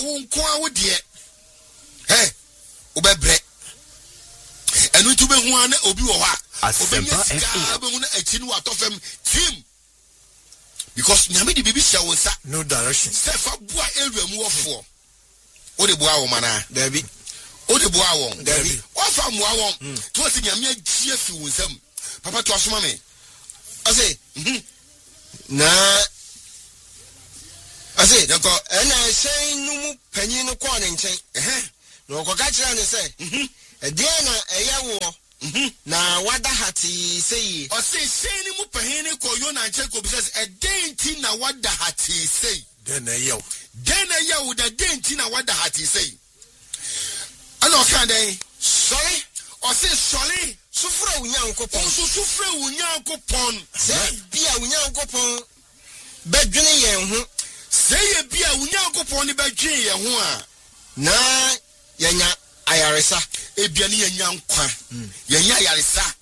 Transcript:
wo nko a wo de obebre enu tu be hu ana obi wo ha Asempa FA be hu na achi no atofem team because nyame de bibi hia wo nsa no direction sefa bua area mu wofo o de bua wo mana David o de bua wo David o fa mo awon to se nyame agie fi wo nsam papa to asoma me I say na I say yako ena say numu panyin no kwa ne nchen na okoka kira ne say ede na eya wo na wada hati say o say ni mu panyin ko yo na nchen ko because edenti na wada hati say den eya wo da denti na wada hati say ana o kan den sorry o say sorry sufra unyankopon so sufra unyankopon say bia unyankopon bedwene yen ho say bia unyankopon ne bedwene yen ho a na yenya ayaresa ebia ne yenya nkwa yenya ayaresa